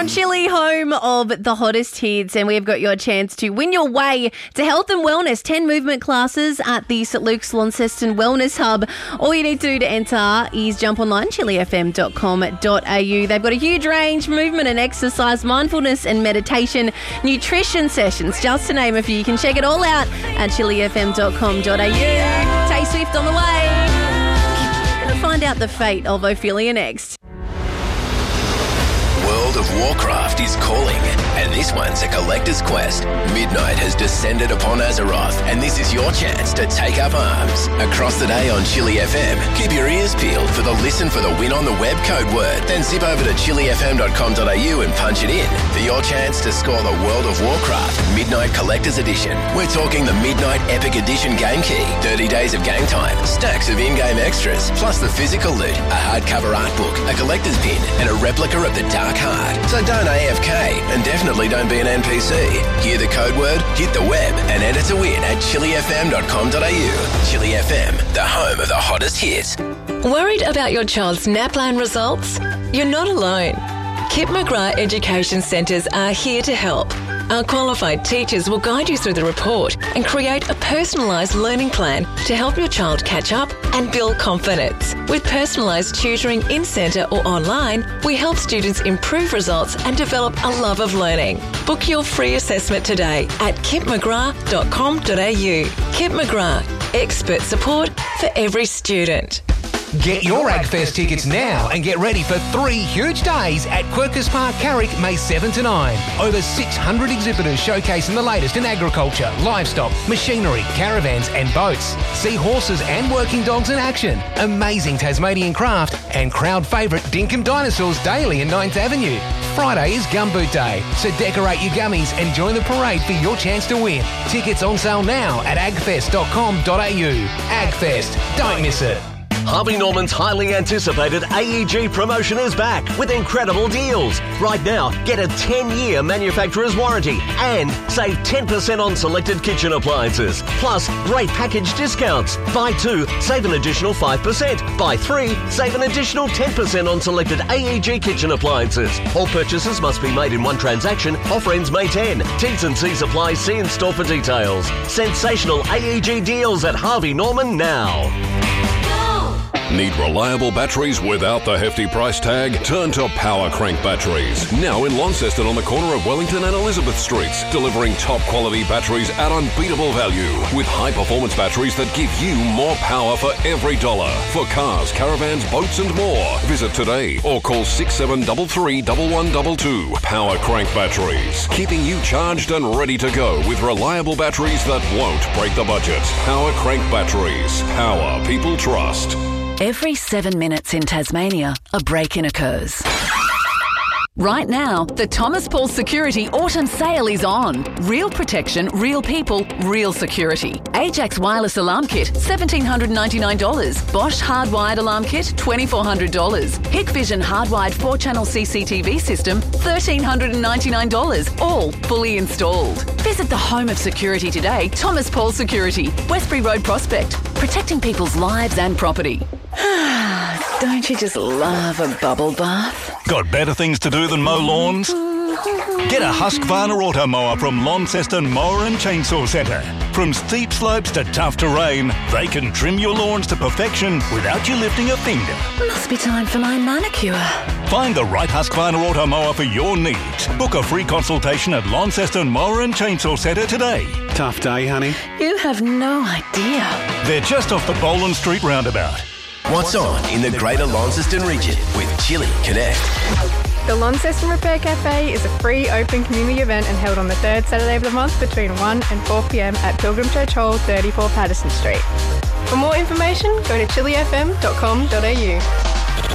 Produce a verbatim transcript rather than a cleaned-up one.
on Chili, home of the hottest hits, and we've got your chance to win your way to health and wellness. ten movement classes at the St Luke's Launceston Wellness Hub. All you need to do to enter is jump online, chili f m dot com dot a u. They've got a huge range, movement and exercise, mindfulness and meditation, nutrition sessions, just to name a few. You can check it all out at chili f m dot com dot a u. Tay Swift on the way. We'll find out the fate of Ophelia next. World of Warcraft is calling, and this one's a collector's quest. Midnight has descended upon Azeroth, and this is your chance to take up arms. Across the day on Chili F M, keep your ears peeled for the Listen for the Win on the Web code word. Then zip over to chili f m dot com dot a u and punch it in for your chance to score the World of Warcraft Midnight Collector's Edition. We're talking the Midnight Epic Edition game key, thirty days of game time, stacks of in-game extras, plus the physical loot, a hardcover art book, a collector's pin, and a replica of the Dark Heart. So don't A F K, and definitely don't be an N P C. Hear the code word, hit the web, and enter to win at chili f m dot com dot a u. Chili F M, the home of the hottest hits. Worried about your child's NAPLAN results? You're not alone. Kip McGrath Education Centres are here to help. Our qualified teachers will guide you through the report and create a personalised learning plan to help your child catch up and build confidence. With personalised tutoring in-centre or online, we help students improve results and develop a love of learning. Book your free assessment today at kip mcgrath dot com dot a u. Kip McGrath, expert support for every student. Get your AgFest tickets now and get ready for three huge days at Quercus Park, Carrick, May seventh to ninth. Over six hundred exhibitors showcasing the latest in agriculture, livestock, machinery, caravans and boats. See horses and working dogs in action, amazing Tasmanian craft and crowd favourite Dinkum Dinosaurs daily in ninth Avenue. Friday is Gumboot Day, so decorate your gummies and join the parade for your chance to win. Tickets on sale now at agfest dot com dot a u. AgFest, don't miss it. Harvey Norman's highly anticipated A E G promotion is back with incredible deals. Right now, get a ten-year manufacturer's warranty and save ten percent on selected kitchen appliances. Plus, great package discounts. Buy two, save an additional five percent. Buy three, save an additional ten percent on selected A E G kitchen appliances. All purchases must be made in one transaction. Offer ends May tenth. T's and C's apply. See in store for details. Sensational A E G deals at Harvey Norman now. Need reliable batteries without the hefty price tag? Turn to Power Crank Batteries. Now in Launceston on the corner of Wellington and Elizabeth Streets. Delivering top quality batteries at unbeatable value. With high performance batteries that give you more power for every dollar. For cars, caravans, boats and more. Visit today or call six seven three three, one one two two. Power Crank Batteries. Keeping you charged and ready to go with reliable batteries that won't break the budget. Power Crank Batteries. Power people trust. Every seven minutes in Tasmania, a break-in occurs. Right now, the Thomas Paul Security Autumn Sale is on. Real protection, real people, real security. Ajax Wireless Alarm Kit, one thousand seven hundred ninety-nine dollars. Bosch Hardwired Alarm Kit, two thousand four hundred dollars. Hikvision Hardwired four-channel C C T V System, one thousand three hundred ninety-nine dollars. All fully installed. Visit the home of security today, Thomas Paul Security, Westbury Road Prospect. Protecting people's lives and property. Don't you just love a bubble bath? Got better things to do than mow lawns? Get a Husqvarna Auto Mower from Launceston Mower and Chainsaw Centre. From steep slopes to tough terrain, they can trim your lawns to perfection without you lifting a finger. Must be time for my manicure. Find the right Husqvarna Auto Mower for your needs. Book a free consultation at Launceston Mower and Chainsaw Centre today. Tough day, honey. You have no idea. They're just off the Boland Street roundabout. What's on in the Greater Launceston region with Chili Connect? The Launceston Repair Cafe is a free open community event and held on the third Saturday of the month between one and four p m at Pilgrim Church Hall, thirty-four Patterson Street. For more information, go to chili f m dot com dot a u.